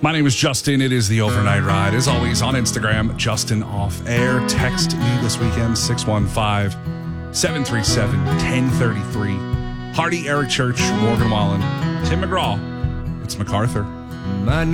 My name is Justin. It is the Overnight Ride. As always, on Instagram, Justin Off Air. Text me this weekend, 615-737-1033. Hardy, Eric Church, Morgan Wallen, Tim McGraw. It's MacArthur. My